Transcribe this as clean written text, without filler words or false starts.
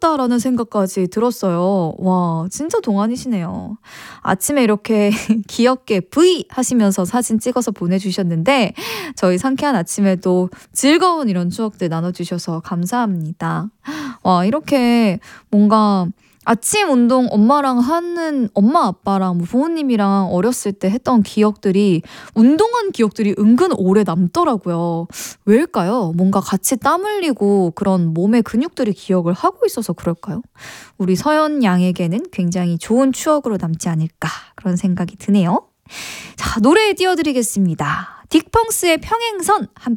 같다라는 생각까지 들었어요. 와, 진짜 동안이시네요. 아침에 이렇게 귀엽게 V 하시면서 사진 찍어서 보내주셨는데 저희 상쾌한 아침에도 즐거운 이런 추억들 나눠주셔서 감사합니다. 와, 이렇게 뭔가 아침 운동 엄마 아빠랑 뭐 부모님이랑 어렸을 때 했던 기억들이 운동한 기억들이 은근 오래 남더라고요. 왜일까요? 뭔가 같이 땀 흘리고 그런 몸의 근육들이 기억을 하고 있어서 그럴까요? 우리 서연 양에게는 굉장히 좋은 추억으로 남지 않을까 그런 생각이 드네요. 자, 노래 띄워드리겠습니다. 딕펑스의 평행선 함께